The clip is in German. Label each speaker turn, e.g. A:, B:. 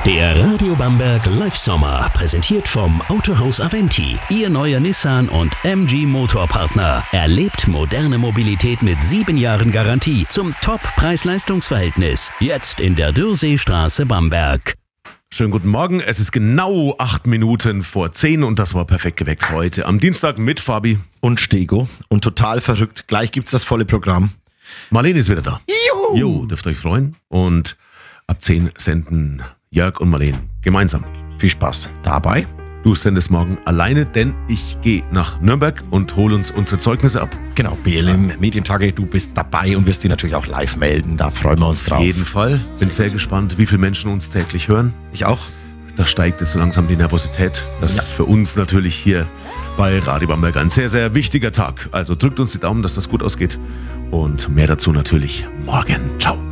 A: Der Radio Bamberg Live Sommer, präsentiert vom Autohaus Aventi. Ihr neuer Nissan und MG Motorpartner. Erlebt moderne Mobilität mit 7 Jahren Garantie zum Top-Preis-Leistungs-Verhältnis. Jetzt in der Dürrseestraße Bamberg.
B: Schönen guten Morgen, es ist genau 8 Minuten vor 10 und das war perfekt geweckt heute am Dienstag mit Fabi
C: und Stego und total verrückt. Gleich gibt's das volle Programm.
B: Marlene ist wieder da.
C: Juhu!
B: Jo, dürft euch freuen. Und ab 10 senden Jörg und Marlene gemeinsam.
C: Viel Spaß dabei.
B: Du sendest morgen alleine, denn ich gehe nach Nürnberg und hole uns unsere Zeugnisse ab.
C: Genau, BLM Medientage, du bist dabei und wirst die natürlich auch live melden. Da freuen wir uns drauf.
B: Auf jeden Fall. Bin sehr gespannt, wie viele Menschen uns täglich hören.
C: Ich auch.
B: Da steigt jetzt langsam die Nervosität. Das ist für uns natürlich hier bei Radio Bamberg ein sehr, sehr wichtiger Tag. Also drückt uns die Daumen, dass das gut ausgeht. Und mehr dazu natürlich morgen. Ciao.